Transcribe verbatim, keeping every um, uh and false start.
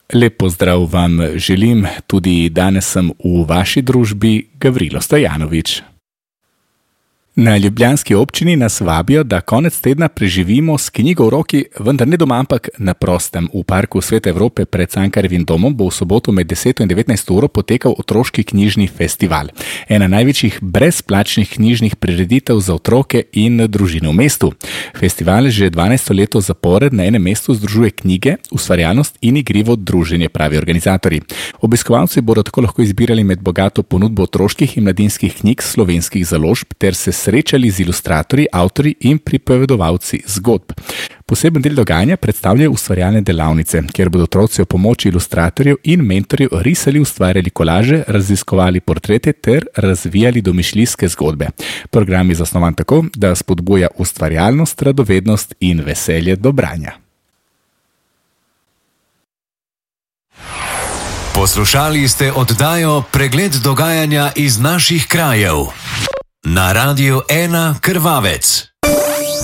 Lep pozdrav vam želim, tudi danes sem v vaši družbi, Gavrilo Stojanovič. Na ljubljanski občini nas vabijo, da konec tedna preživimo s knjigo v roki, vendar ne doma, ampak na prostem. V parku Svete Evrope pred Cankarjevim domom bo v soboto med deseto in devetnajsto uro potekal otroški knjižni festival. Ena največjih brezplačnih knjižnih prireditev za otroke in družine v mestu. Festival že dvanajsto leto zapored na enem mestu združuje knjige, ustvarjalnost in igrivo druženje, pravi organizatorji. Obiskovalci bodo tako lahko izbirali med bogato ponudbo otroških in mladinskih knjig slovenskih založb ter se srečali z ilustratorji, avtorji in pripovedovalci zgodb. Poseben del dogajanja predstavljajo ustvarjalne delavnice, kjer bodo otroci ob pomoči ilustratorjev in mentorjev risali, ustvarjali kolaže, raziskovali portrete ter razvijali domišljijske zgodbe. Program je zasnovan tako, da spodbuja ustvarjalnost, radovednost in veselje do branja. Poslušali ste oddajo Pregled dogajanja iz naših krajev na Radiu ena Krvavec.